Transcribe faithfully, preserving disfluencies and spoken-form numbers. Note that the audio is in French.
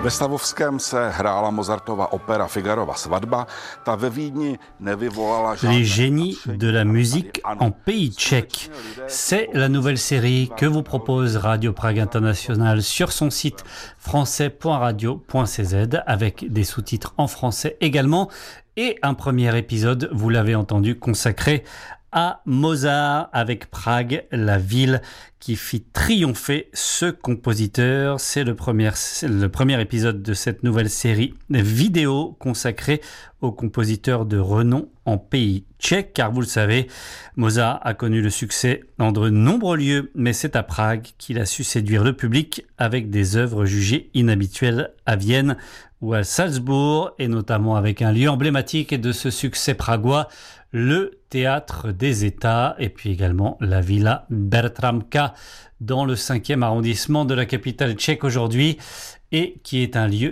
Ve Stavovském se hrála Mozartova opéra Figarova svatba, ta ve Vídni nevyvolala žádné... Les génies de la musique en pays tchèque. C'est la nouvelle série que vous propose Radio Prague International sur son site français point radio point c z avec des sous-titres en français également et un premier épisode, vous l'avez entendu, consacré à Mozart avec Prague, la ville qui fit triompher ce compositeur. C'est le premier, le premier épisode de cette nouvelle série vidéo consacrée au compositeur de renom en pays tchèque, car vous le savez, Mozart a connu le succès dans de nombreux lieux, mais c'est à Prague qu'il a su séduire le public avec des œuvres jugées inhabituelles à Vienne ou à Salzbourg, et notamment avec un lieu emblématique de ce succès pragois, le Théâtre des États, et puis également la Villa Bertramka dans le cinquième arrondissement de la capitale tchèque aujourd'hui, et qui est un lieu